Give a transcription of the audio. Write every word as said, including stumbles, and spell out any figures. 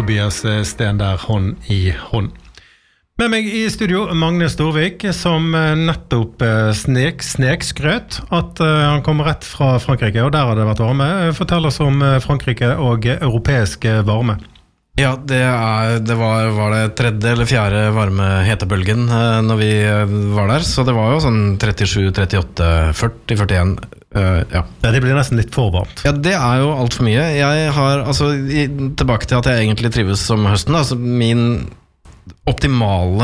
Tobias Sten der, hånd i hånd. Med meg i studio, Magne Storvik, som nettopp snek, snek skrøt at han kommer rett fra Frankrike, og der har det vært varme. Fortell oss om Frankrike og europeisk varme. Ja, det, er, det var, var det tredje eller fjerde varme hetebølgen når vi var der, så det var jo sånn trettisju, trettiåtte, førti, førtien. Uh, ja. ja, det blir nesten litt for varmt. Ja, det er jo alt for mye. Jeg har, altså, i, tilbake til at jeg egentlig trives som høsten, altså min optimale